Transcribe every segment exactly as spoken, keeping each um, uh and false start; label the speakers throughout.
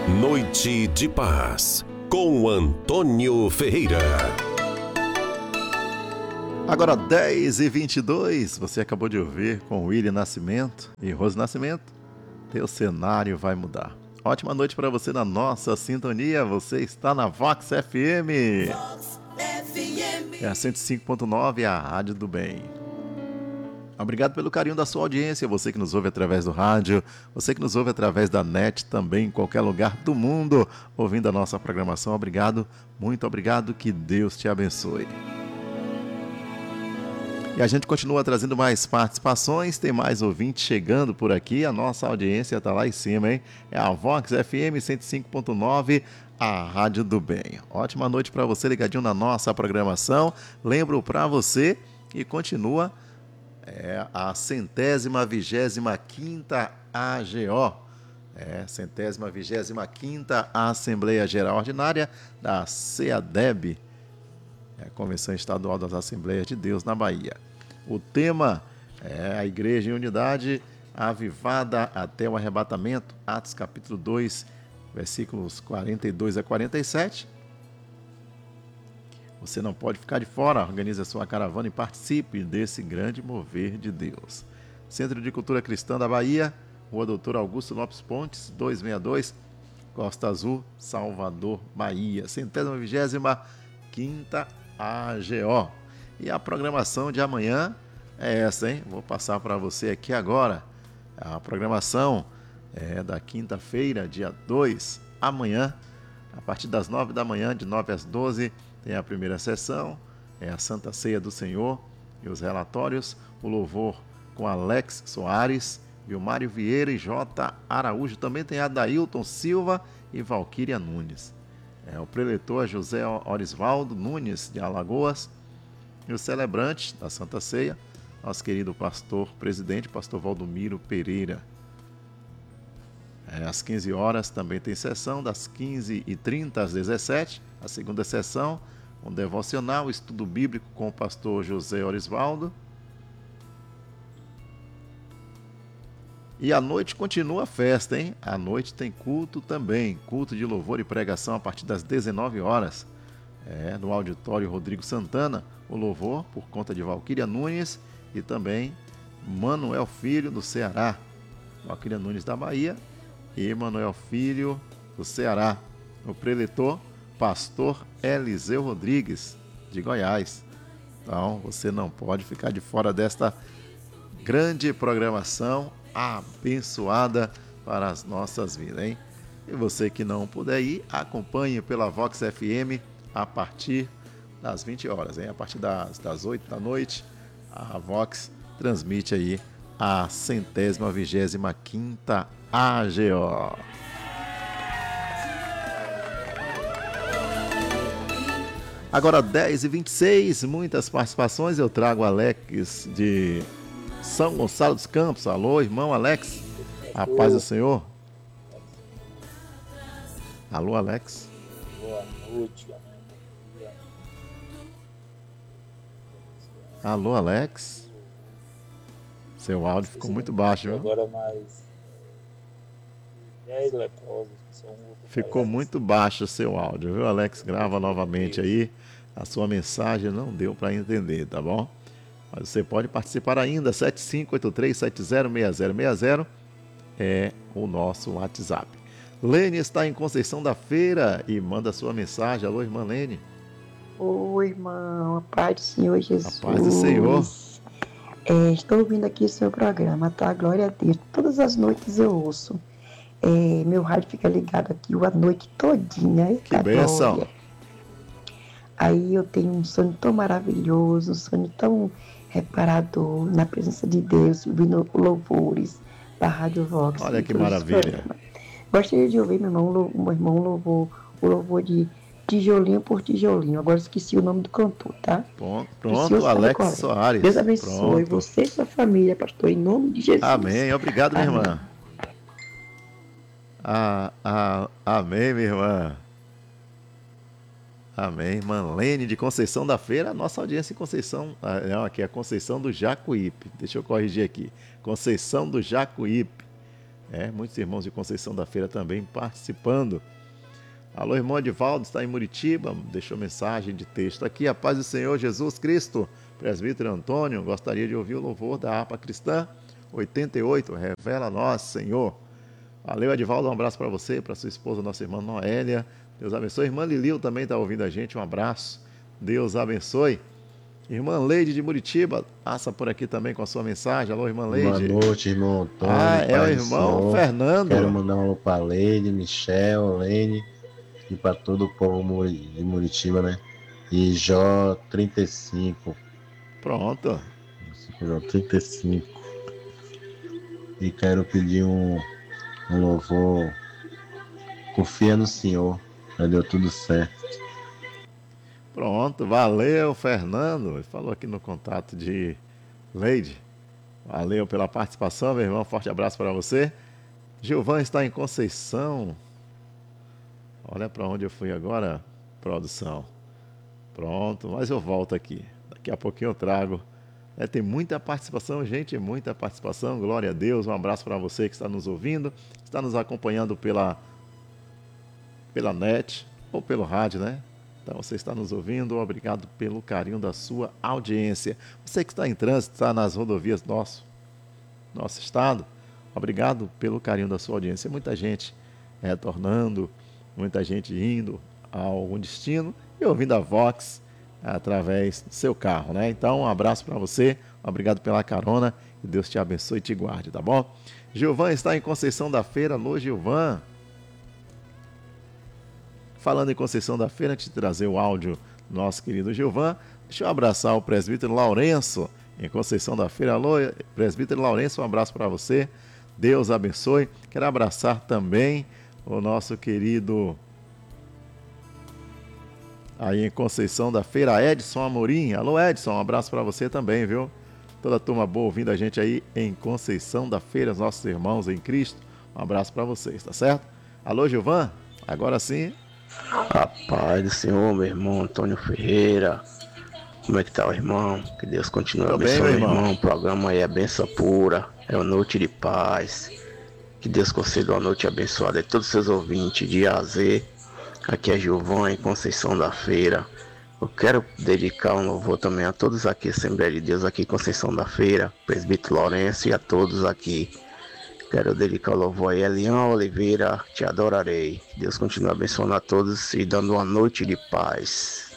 Speaker 1: Noite de Paz, com Antônio Ferreira.
Speaker 2: Agora dez e vinte e dois, você acabou de ouvir com William Nascimento e Rose Nascimento. Teu cenário vai mudar. Ótima noite para você na nossa sintonia. Você está na Vox F M. Vox F M. É a cento e cinco ponto nove, a Rádio do Bem. Obrigado pelo carinho da sua audiência, você que nos ouve através do rádio, você que nos ouve através da net também, em qualquer lugar do mundo, ouvindo a nossa programação. Obrigado, muito obrigado, que Deus te abençoe. E a gente continua trazendo mais participações, tem mais ouvintes chegando por aqui, a nossa audiência está lá em cima, hein? É a Vox F M cento e cinco ponto nove, a Rádio do Bem. Ótima noite para você, ligadinho na nossa programação. Lembro para você e continua é, a centésima vigésima quinta A G O, é, centésima vigésima quinta Assembleia Geral Ordinária da CEADEB, é a Convenção Estadual das Assembleias de Deus na Bahia. O tema é a Igreja em Unidade, avivada até o arrebatamento, Atos capítulo dois, versículos quarenta e dois a quarenta e sete. Você não pode ficar de fora, organize a sua caravana e participe desse grande mover de Deus. Centro de Cultura Cristã da Bahia, Rua Doutor Augusto Lopes Pontes, duzentos e sessenta e dois, Costa Azul, Salvador, Bahia. Centésima vigésima quinta A G O. E a programação de amanhã é essa, hein? Vou passar para você aqui agora. A programação é da quinta-feira, dia dois, amanhã, a partir das nove da manhã, de nove às doze, tem a primeira sessão, é a Santa Ceia do Senhor e os relatórios, o louvor com Alex Soares, Vilmário Vieira e J. Araújo. Também tem Adailton Silva e Valquíria Nunes. É, o preletor é José Orisvaldo Nunes, de Alagoas. E o celebrante da Santa Ceia, nosso querido pastor presidente, pastor Valdomiro Pereira. É, às quinze horas também tem sessão, das quinze e trinta às dezessete, a segunda sessão, um devocional, estudo bíblico com o pastor José Orisvaldo. E à noite continua a festa, hein? À noite tem culto também, culto de louvor e pregação a partir das dezenove horas. É, no auditório Rodrigo Santana, o louvor por conta de Valquíria Nunes e também Manuel Filho do Ceará. Valquíria Nunes da Bahia e Manuel Filho do Ceará. O preletor, pastor Eliseu Rodrigues, de Goiás. Então, você não pode ficar de fora desta grande programação abençoada para as nossas vidas, hein? E você que não puder ir, acompanhe pela Vox F M a partir das vinte horas, hein? A partir das, das oito da noite, a Vox transmite aí a centésima vigésima quinta A G O. Agora dez e vinte e seis, muitas participações. Eu trago Alex de São Gonçalo dos Campos. Alô, irmão Alex. A paz do Senhor. Alô, Alex.
Speaker 3: Boa noite, amém.
Speaker 2: Alô, Alex. Seu áudio ficou muito baixo, viu?
Speaker 3: Agora mais dez leprosos.
Speaker 2: Ficou muito baixo o seu áudio, viu, Alex? Grava novamente aí. A sua mensagem não deu para entender, tá bom? Mas você pode participar ainda. sete cinco oito três sete zero seis zero seis zero é o nosso WhatsApp. Lene está em Conceição da Feira e manda sua mensagem. Alô, irmã Lene.
Speaker 4: Oi, irmão, a paz do Senhor Jesus.
Speaker 2: A paz do Senhor.
Speaker 4: É, estou ouvindo aqui o seu programa, tá? Glória a Deus. Todas as noites eu ouço. É, meu rádio fica ligado aqui a noite todinha.
Speaker 2: Que bênção. Glória.
Speaker 4: Aí eu tenho um sonho tão maravilhoso, um sonho tão reparador, na presença de Deus, ouvindo louvores da Rádio Vox.
Speaker 2: Olha que maravilha.
Speaker 4: Gostaria de ouvir, meu irmão, meu irmão louvor, o louvor de Tijolinho por Tijolinho. Agora esqueci o nome do cantor, tá?
Speaker 2: Pronto, pronto Alex Soares.
Speaker 4: Deus abençoe pronto. Você e sua família, pastor, em nome de Jesus.
Speaker 2: Amém. Obrigado, minha amém. irmã. Ah, ah, amém, minha irmã. Amém. Irmã Lene de Conceição da Feira, a nossa audiência em Conceição, não, aqui é a Conceição do Jacuípe. Deixa eu corrigir aqui. Conceição do Jacuípe. É, muitos irmãos de Conceição da Feira também participando. Alô, irmão Edivaldo, está em Muritiba, deixou mensagem de texto aqui. A paz do Senhor Jesus Cristo. Presbítero Antônio, gostaria de ouvir o louvor da harpa cristã oitenta e oito, revela a nós, Senhor. Valeu, Edivaldo, um abraço para você, para sua esposa, nossa irmã Noélia. Deus abençoe. Irmã Lilio também está ouvindo a gente, um abraço. Deus abençoe. Irmã Leide de Muritiba, passa por aqui também com a sua mensagem. Alô, irmã Leide.
Speaker 5: Boa noite, irmão Antônio.
Speaker 2: Ah, é o irmão
Speaker 5: Senhor.
Speaker 2: Fernando.
Speaker 5: Quero mandar um alô para Leide, Michel, Lene e para todo o povo de Muritiba, né? E Jó trinta e cinco.
Speaker 2: Pronto.
Speaker 5: Jó trinta e cinco. E quero pedir um, um louvor. Confia no Senhor. Já deu tudo certo.
Speaker 2: Pronto, valeu, Fernando. Ele falou aqui no contato de Leide. Valeu pela participação, meu irmão. Forte abraço para você. Gilvan está em Conceição. Olha para onde eu fui agora, produção. Pronto, mas eu volto aqui. Daqui a pouquinho eu trago. É, tem muita participação, gente, muita participação. Glória a Deus. Um abraço para você que está nos ouvindo, está nos acompanhando pela, pela net ou pelo rádio, né? Então, você está nos ouvindo, obrigado pelo carinho da sua audiência. Você que está em trânsito, está nas rodovias do nosso, nosso estado, obrigado pelo carinho da sua audiência. Muita gente retornando, muita gente indo a algum destino e ouvindo a Vox através do seu carro, né? Então, um abraço para você, obrigado pela carona, que Deus te abençoe e te guarde, tá bom? Gilvan está em Conceição da Feira. Alô, Gilvan. Falando em Conceição da Feira, antes de trazer o áudio do nosso querido Gilvan, deixa eu abraçar o presbítero Lourenço, em Conceição da Feira. Alô, presbítero Lourenço, um abraço para você. Deus abençoe. Quero abraçar também o nosso querido, aí em Conceição da Feira, Edson Amorim. Alô, Edson, um abraço para você também, viu? Toda a turma boa ouvindo a gente aí em Conceição da Feira, os nossos irmãos em Cristo. Um abraço para vocês, tá certo? Alô, Gilvan? Agora sim.
Speaker 6: A paz do Senhor, meu irmão Antônio Ferreira. Como é que tá o irmão? Que Deus continue
Speaker 2: Tô
Speaker 6: abençoando,
Speaker 2: bem,
Speaker 6: meu
Speaker 2: irmão.
Speaker 6: irmão. O programa aí é benção pura, é uma noite de paz. Que Deus conceda uma noite abençoada a todos os seus ouvintes de A a Z. Aqui é Gilvan, em Conceição da Feira. Eu quero dedicar um louvor também a todos aqui, Assembleia de Deus aqui em Conceição da Feira, Presbítero Lourenço e a todos aqui. Quero dedicar o louvor a Elian Oliveira, te adorarei. Deus continue abençoando a todos e dando uma noite de paz.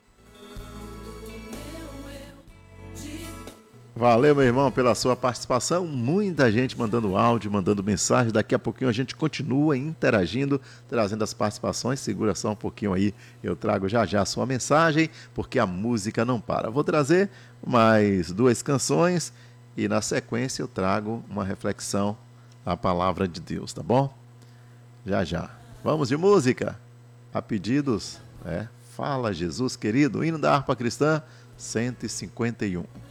Speaker 2: Valeu, meu irmão, pela sua participação. Muita gente mandando áudio, mandando mensagem. Daqui a pouquinho a gente continua interagindo, trazendo as participações. Segura só um pouquinho aí, eu trago já já a sua mensagem, porque a música não para. Vou trazer mais duas canções e na sequência eu trago uma reflexão a palavra de Deus, tá bom? Já, já. Vamos de música. A pedidos, é, Fala Jesus Querido, hino da harpa cristã cento e cinquenta e um.